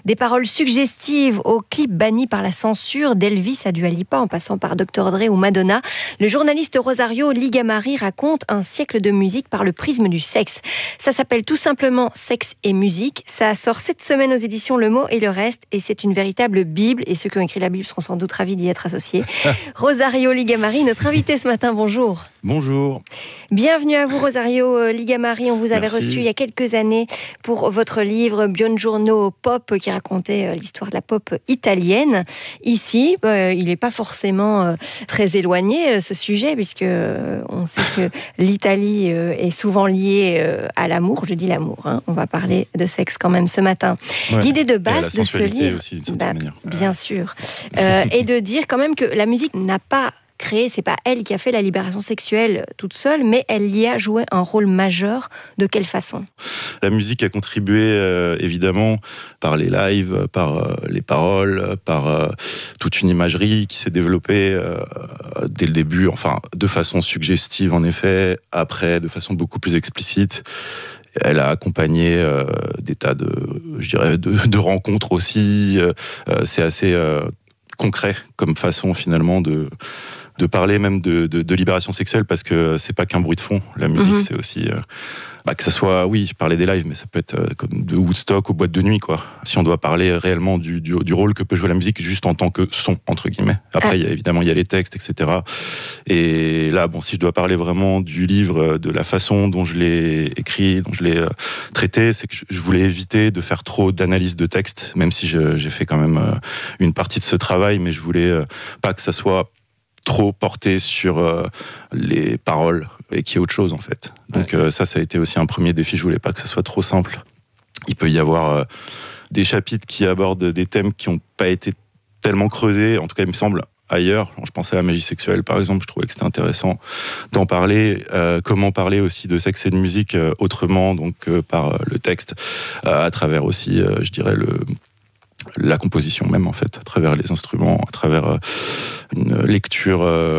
Des paroles suggestives aux clips bannis par la censure, d'Elvis à Dua Lipa en passant par Dr. Dre ou Madonna. Le journaliste Rosario Ligamari raconte un siècle de musique par le prisme du sexe. Ça s'appelle tout simplement Sexe et musique. Ça sort cette semaine aux éditions Le Mot et le Reste et c'est une véritable Bible et ceux qui ont écrit la Bible seront sans doute ravis d'y être associés. Rosario Ligamari, notre invité ce matin, bonjour. Bonjour. Bienvenue à vous Rosario Ligamari. On vous avait reçu il y a quelques années pour votre livre Buongiorno Pop qui racontait l'histoire de la pop italienne. Ici, il n'est pas forcément très éloigné ce sujet puisque on sait que l'Italie est souvent liée à l'amour. Je dis l'amour, hein. On va parler de sexe quand même ce matin. Ouais. L'idée de base de ce livre, aussi, bien sûr, est de dire quand même que la musique n'a pas créé, c'est pas elle qui a fait la libération sexuelle toute seule, mais elle y a joué un rôle majeur. De quelle façon ? La musique a contribué évidemment par les lives, par les paroles, par toute une imagerie qui s'est développée dès le début, enfin de façon suggestive en effet, après de façon beaucoup plus explicite. Elle a accompagné des tas de rencontres aussi. C'est assez concret comme façon finalement de parler même de libération sexuelle parce que c'est pas qu'un bruit de fond. La musique, c'est aussi que ça soit, oui, je parlais des lives, mais ça peut être comme de Woodstock aux boîtes de nuit, quoi. Si on doit parler réellement du rôle que peut jouer la musique juste en tant que son, entre guillemets. Après, évidemment, il y a les textes, etc. Et là, si je dois parler vraiment du livre, de la façon dont je l'ai écrit, dont je l'ai traité, c'est que je voulais éviter de faire trop d'analyse de texte, même si j'ai fait quand même une partie de ce travail, mais je voulais pas que ça soit trop porté sur les paroles et qu'il y ait autre chose en fait. Donc ça a été aussi un premier défi. Je voulais pas que ça soit trop simple. Il peut y avoir des chapitres qui abordent des thèmes qui n'ont pas été tellement creusés, en tout cas il me semble ailleurs. Je pensais à la magie sexuelle par exemple, je trouvais que c'était intéressant d'en parler. Comment parler aussi de sexe et de musique autrement, donc par le texte, à travers aussi, je dirais, la composition même en fait, à travers les instruments, à travers une lecture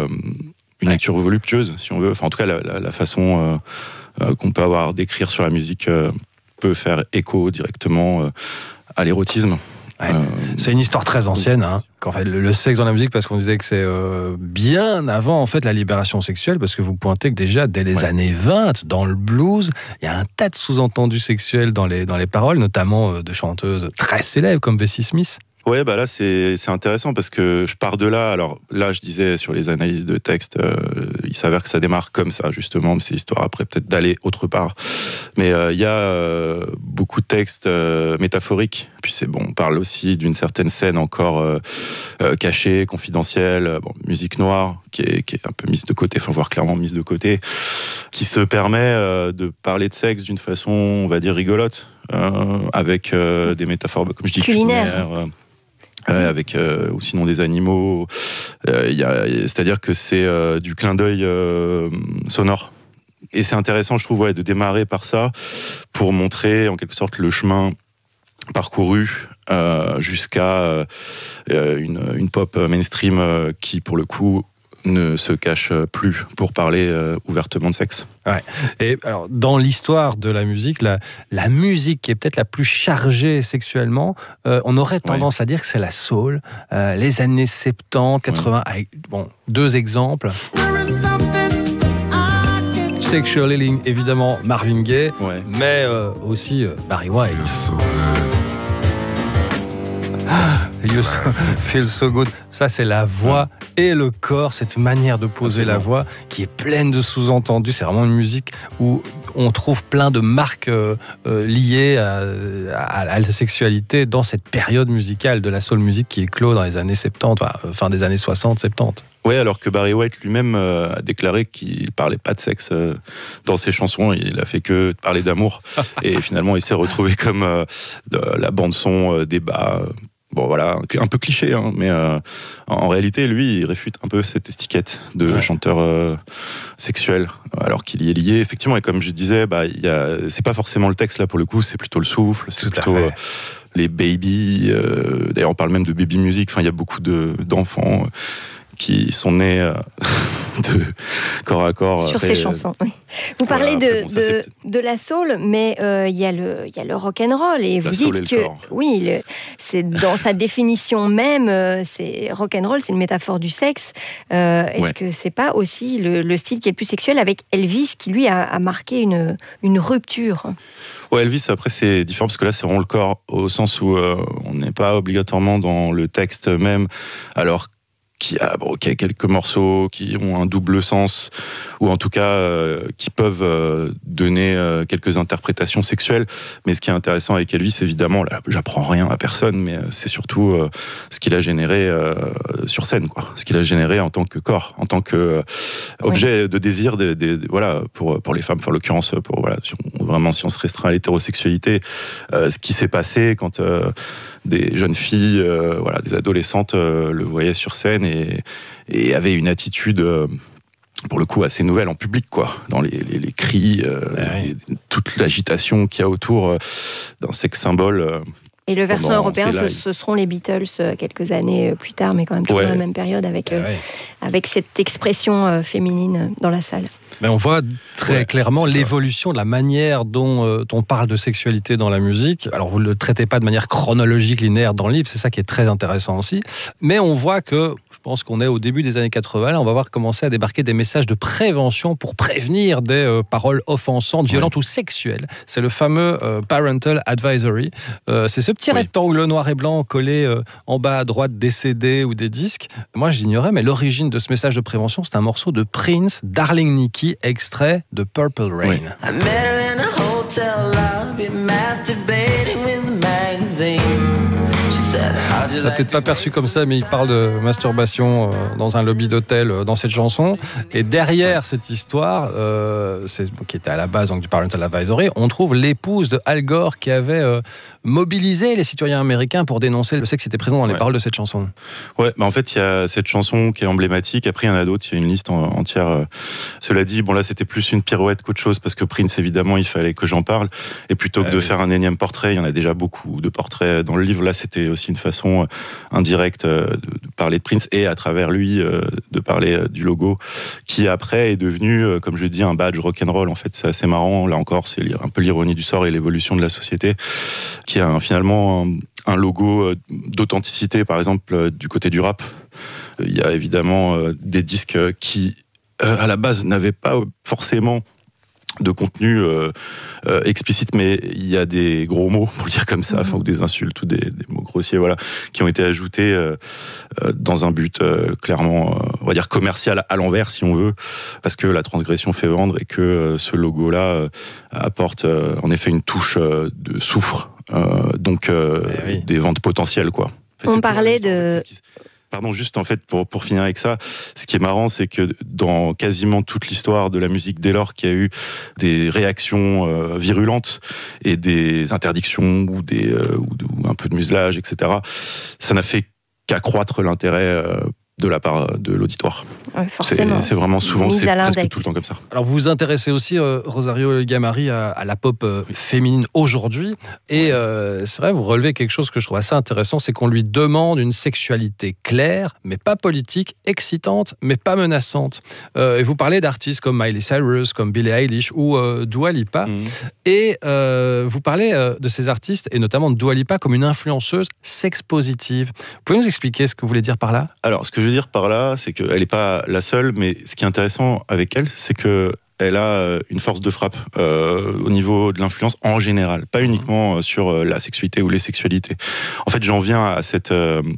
voluptueuse si on veut, enfin en tout cas la façon qu'on peut avoir d'écrire sur la musique peut faire écho directement à l'érotisme. Ouais. C'est une histoire très ancienne, hein. En fait, le sexe dans la musique, parce qu'on disait que c'est bien avant en fait la libération sexuelle, parce que vous pointez que déjà dès les années 20, dans le blues, il y a un tas de sous-entendus sexuels dans les paroles, notamment de chanteuses très célèbres comme Bessie Smith. Ouais, là c'est intéressant parce que je pars de là. Alors là, je disais sur les analyses de texte, il s'avère que ça démarre comme ça justement. C'est histoire après peut-être d'aller autre part. Mais il y a beaucoup de textes métaphoriques. Puis on parle aussi d'une certaine scène encore cachée, confidentielle. Musique noire qui est un peu mise de côté, enfin voire clairement mise de côté, qui se permet de parler de sexe d'une façon, on va dire rigolote, avec des métaphores, comme je dis, culinaires. Avec ou sinon des animaux, c'est-à-dire que c'est du clin d'œil sonore. Et c'est intéressant, je trouve, de démarrer par ça pour montrer en quelque sorte le chemin parcouru jusqu'à une pop mainstream qui, pour le coup, ne se cache plus pour parler ouvertement de sexe. Ouais. Et alors, dans l'histoire de la musique, la musique qui est peut-être la plus chargée sexuellement, on aurait tendance à dire que c'est la soul, les années 70, 80, avec, deux exemples. Sexual Healing, évidemment, Marvin Gaye, mais aussi Barry White. You feel so good. Ça, c'est la voix et le corps, cette manière de poser la voix qui est pleine de sous-entendus. C'est vraiment une musique où on trouve plein de marques liées à la sexualité dans cette période musicale de la soul music qui éclot dans les années 70, fin des années 60-70. Oui, alors que Barry White lui-même a déclaré qu'il ne parlait pas de sexe dans ses chansons, il a fait que de parler d'amour. Et finalement, il s'est retrouvé comme la bande-son débat. Un peu cliché, hein, mais en réalité, lui, il réfute un peu cette étiquette de chanteur sexuel, alors qu'il y est lié, effectivement. Et comme je disais, c'est pas forcément le texte, là, pour le coup, c'est plutôt le souffle, c'est plutôt les baby. D'ailleurs, on parle même de baby music. Enfin, il y a beaucoup d'enfants qui sont nés de corps à corps. Sur ces chansons, oui. Vous parlez de la soul, mais il y a le rock'n'roll, et vous dites que oui, c'est dans sa définition même, c'est rock'n'roll, c'est une métaphore du sexe. Est-ce que c'est pas aussi le style qui est le plus sexuel, avec Elvis qui lui a marqué une rupture? Ouais, Elvis, après c'est différent parce que là c'est vraiment le corps, au sens où on n'est pas obligatoirement dans le texte même, alors qu'il y a quelques morceaux qui ont un double sens, ou en tout cas qui peuvent donner quelques interprétations sexuelles. Mais ce qui est intéressant avec Elvis, évidemment, là, j'apprends rien à personne, mais c'est surtout ce qu'il a généré sur scène, quoi. Ce qu'il a généré en tant que corps, en tant que objet de désir, voilà, pour les femmes, en l'occurrence, si on se restreint à l'hétérosexualité, ce qui s'est passé quand des jeunes filles, des adolescentes le voyaient sur scène et avaient une attitude pour le coup assez nouvelle en public, quoi, dans les cris, toute l'agitation qu'il y a autour d'un sexe symbole. Et le versant européen, ce seront les Beatles quelques années plus tard, mais quand même toujours dans la même période, avec cette expression féminine dans la salle. Mais on voit très clairement l'évolution de la manière dont on parle de sexualité dans la musique. Alors vous ne le traitez pas de manière chronologique, linéaire dans le livre, c'est ça qui est très intéressant aussi. Mais on voit que, je pense qu'on est au début des années 80, là, on va voir commencer à débarquer des messages de prévention pour prévenir des paroles offensantes, violentes ou sexuelles. C'est le fameux Parental Advisory. C'est ce petit rectangle noir et blanc collé en bas à droite des CD ou des disques. Moi j'ignorais, mais l'origine de ce message de prévention, c'est un morceau de Prince, Darling Nikki, extrait de Purple Rain. I met her in a hotel lobby, masturbating with a magazine. On l'a peut-être pas perçu comme ça, mais il parle de masturbation dans un lobby d'hôtel dans cette chanson. Et derrière cette histoire, qui était à la base donc, du Parental Advisory, on trouve l'épouse de Al Gore qui avait mobilisé les citoyens américains pour dénoncer le sexe qui était présent dans les paroles de cette chanson. Ouais, en fait, il y a cette chanson qui est emblématique. Après, il y en a d'autres, il y a une liste entière. Cela dit, là, c'était plus une pirouette qu'autre chose, parce que Prince, évidemment, il fallait que j'en parle. Et plutôt que de faire un énième portrait, il y en a déjà beaucoup de portraits dans le livre. Là, c'était aussi une façon indirecte de parler de Prince et à travers lui de parler du logo qui après est devenu, comme je dis, un badge rock'n'roll. En fait, c'est assez marrant. Là encore, c'est un peu l'ironie du sort et l'évolution de la société qui a finalement un logo d'authenticité, par exemple, du côté du rap. Il y a évidemment des disques qui, à la base, n'avaient pas forcément de contenu explicite, mais il y a des gros mots, pour le dire comme ça, ou des insultes ou des mots grossiers, qui ont été ajoutés dans un but clairement, on va dire commercial à l'envers, si on veut, parce que la transgression fait vendre et que ce logo-là apporte en effet une touche de soufre, donc des ventes potentielles, quoi. En fait, on parlait de... Pardon, juste en fait, pour finir avec ça, ce qui est marrant, c'est que dans quasiment toute l'histoire de la musique, dès lors qu'il y a eu des réactions virulentes et des interdictions ou un peu de muselage, etc., ça n'a fait qu'accroître l'intérêt de la part de l'auditoire. Forcément. C'est vraiment souvent, c'est presque tout le temps comme ça. Alors vous vous intéressez aussi, Rosario Ligamari, à la pop féminine aujourd'hui. Et c'est vrai, vous relevez quelque chose que je trouve assez intéressant, c'est qu'on lui demande une sexualité claire, mais pas politique, excitante, mais pas menaçante. Et vous parlez d'artistes comme Miley Cyrus, comme Billie Eilish ou Dua Lipa. Et vous parlez de ces artistes, et notamment de Dua Lipa, comme une influenceuse sex-positive. Vous pouvez nous expliquer ce que vous voulez dire par là ? Alors, ce que je veux dire par là, c'est qu'elle n'est pas la seule, mais ce qui est intéressant avec elle, c'est qu'elle a une force de frappe au niveau de l'influence en général, pas uniquement sur la sexualité ou les sexualités. En fait, j'en viens à cette...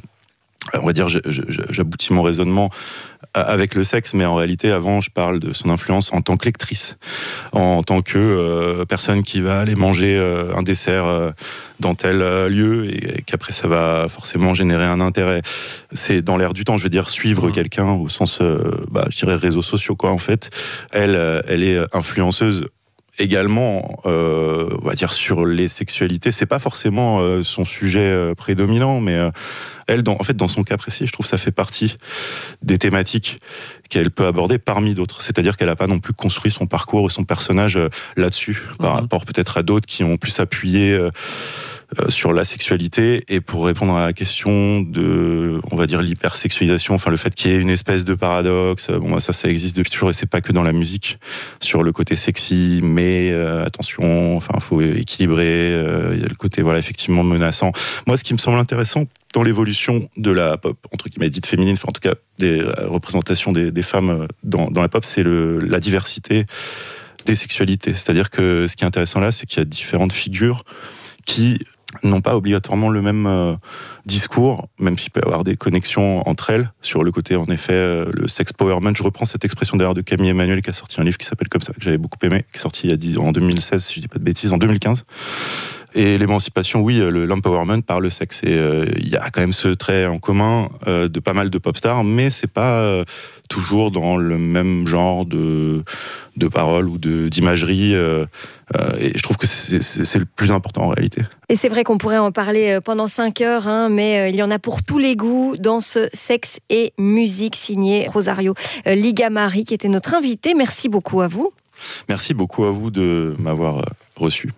on va dire, j'aboutis mon raisonnement avec le sexe, mais en réalité, avant, je parle de son influence en tant que lectrice, en tant que personne qui va aller manger un dessert dans tel lieu et qu'après, ça va forcément générer un intérêt. C'est dans l'air du temps, je veux dire, suivre quelqu'un au sens, je dirais, réseaux sociaux, quoi, en fait. Elle est influenceuse également, on va dire, sur les sexualités. C'est pas forcément son sujet prédominant, mais elle, dans son cas précis, je trouve que ça fait partie des thématiques qu'elle peut aborder parmi d'autres. C'est-à-dire qu'elle n'a pas non plus construit son parcours ou son personnage là-dessus, par rapport peut-être à d'autres qui ont plus appuyé sur la sexualité. Et pour répondre à la question de, on va dire, l'hypersexualisation, enfin le fait qu'il y ait une espèce de paradoxe, bon, ça existe depuis toujours et c'est pas que dans la musique, sur le côté sexy, mais attention, enfin faut équilibrer, il y a le côté voilà effectivement menaçant. Moi, ce qui me semble intéressant dans l'évolution de la pop, entre guillemets dite féminine, enfin en tout cas des représentations des femmes dans la pop, c'est la diversité des sexualités. C'est-à-dire que ce qui est intéressant là, c'est qu'il y a différentes figures qui n'ont pas obligatoirement le même discours, même s'il peut y avoir des connexions entre elles, sur le côté, en effet, le sex powerment. Je reprends cette expression d'ailleurs de Camille Emmanuel, qui a sorti un livre qui s'appelle comme ça, que j'avais beaucoup aimé, qui est sorti en 2016, si je dis pas de bêtises, en 2015. Et l'émancipation, oui, l'empowerment par le sexe. Et il y a quand même ce trait en commun de pas mal de pop stars, mais c'est pas toujours dans le même genre de paroles ou d'imagerie. Et je trouve que c'est le plus important en réalité. Et c'est vrai qu'on pourrait en parler pendant 5 heures, mais il y en a pour tous les goûts dans ce Sexe et musique signé Rosario Ligamari, qui était notre invité. Merci beaucoup à vous. Merci beaucoup à vous de m'avoir reçu.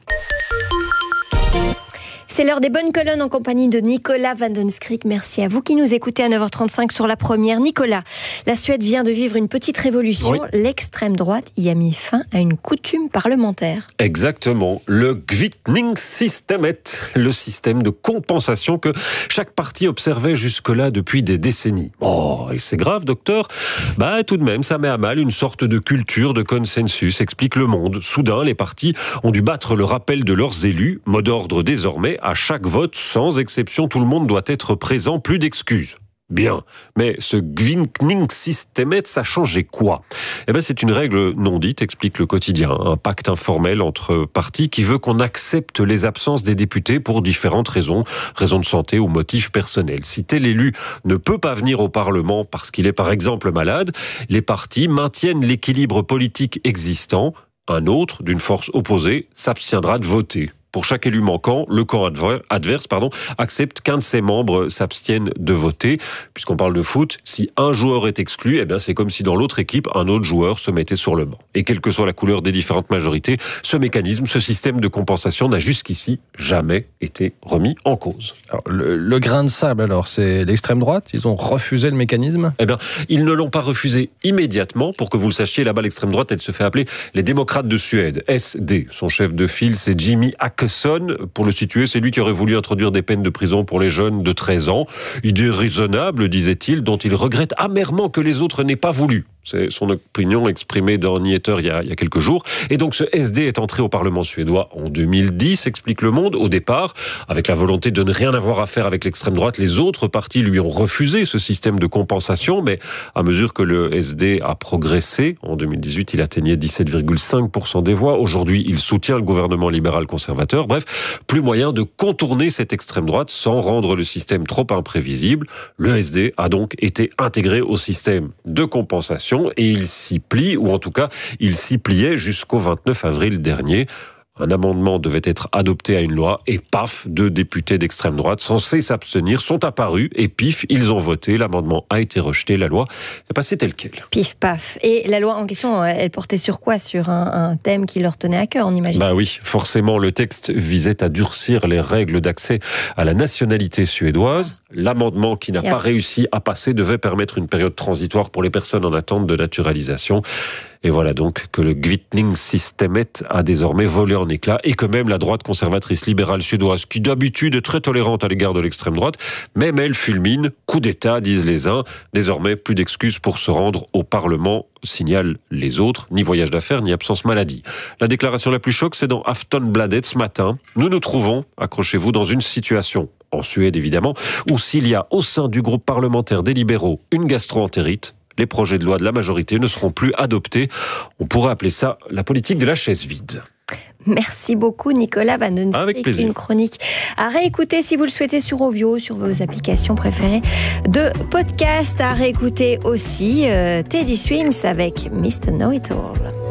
C'est l'heure des bonnes colonnes en compagnie de Nicolas van den Skrik. Merci à vous qui nous écoutez à 9h35 sur la première. Nicolas, la Suède vient de vivre une petite révolution. Oui. L'extrême droite y a mis fin à une coutume parlementaire. Exactement. Le Kvittningssystemet, le système de compensation que chaque parti observait jusque-là depuis des décennies. Oh, et c'est grave, docteur ? Tout de même, ça met à mal une sorte de culture de consensus, explique Le Monde. Soudain, les partis ont dû battre le rappel de leurs élus. Mot d'ordre désormais, à chaque vote, sans exception, tout le monde doit être présent, plus d'excuses. Bien, mais ce Kvittningssystemet, ça changeait quoi ? C'est une règle non dite, explique Le Quotidien, un pacte informel entre partis qui veut qu'on accepte les absences des députés pour différentes raisons de santé ou motifs personnels. Si tel élu ne peut pas venir au Parlement parce qu'il est par exemple malade, les partis maintiennent l'équilibre politique existant. Un autre, d'une force opposée, s'abstiendra de voter. Pour chaque élu manquant, le camp adverse accepte qu'un de ses membres s'abstienne de voter. Puisqu'on parle de foot, si un joueur est exclu, c'est comme si dans l'autre équipe, un autre joueur se mettait sur le banc. Et quelle que soit la couleur des différentes majorités, ce mécanisme, ce système de compensation n'a jusqu'ici jamais été remis en cause. Alors, le grain de sable, alors, c'est l'extrême droite ? Ils ont refusé le mécanisme ? Ils ne l'ont pas refusé immédiatement. Pour que vous le sachiez, là-bas, l'extrême droite, elle se fait appeler les démocrates de Suède, SD. Son chef de file, c'est Jimmy Åkesson. Pour le situer, c'est lui qui aurait voulu introduire des peines de prison pour les jeunes de 13 ans. Idée raisonnable, disait-il, dont il regrette amèrement que les autres n'aient pas voulu. C'est son opinion exprimée dans Nyheter il y a quelques jours. Et donc ce SD est entré au Parlement suédois en 2010, explique Le Monde. Au départ, avec la volonté de ne rien avoir à faire avec l'extrême droite, les autres partis lui ont refusé ce système de compensation. Mais à mesure que le SD a progressé, en 2018, il atteignait 17,5% des voix. Aujourd'hui, il soutient le gouvernement libéral-conservateur. Bref, plus moyen de contourner cette extrême droite sans rendre le système trop imprévisible. Le SD a donc été intégré au système de compensation et il s'y plie, ou en tout cas, il s'y pliait jusqu'au 29 avril dernier. Un amendement devait être adopté à une loi et paf, 2 députés d'extrême droite censés s'abstenir sont apparus et pif, ils ont voté. L'amendement a été rejeté, la loi est passée telle quelle. Pif, paf. Et la loi en question, elle portait sur quoi ? Sur un thème qui leur tenait à cœur, on imagine ? Oui, forcément, le texte visait à durcir les règles d'accès à la nationalité suédoise. L'amendement qui n'a pas réussi à passer devait permettre une période transitoire pour les personnes en attente de naturalisation. Et voilà donc que le Kvittningssystemet a désormais volé en éclats et que même la droite conservatrice libérale suédoise, qui d'habitude est très tolérante à l'égard de l'extrême droite, même elle fulmine, coup d'État, disent les uns. Désormais, plus d'excuses pour se rendre au Parlement, signalent les autres, ni voyage d'affaires, ni absence maladie. La déclaration la plus choc, c'est dans Aftonbladet ce matin. Nous nous trouvons, accrochez-vous, dans une situation, en Suède évidemment, où s'il y a au sein du groupe parlementaire des libéraux une gastro-entérite, les projets de loi de la majorité ne seront plus adoptés. On pourrait appeler ça la politique de la chaise vide. Merci beaucoup Nicolas van den Skrik. Avec plaisir. Une chronique à réécouter si vous le souhaitez sur Ovio, sur vos applications préférées de podcast. À réécouter aussi Teddy Swims avec Mr. Know It All.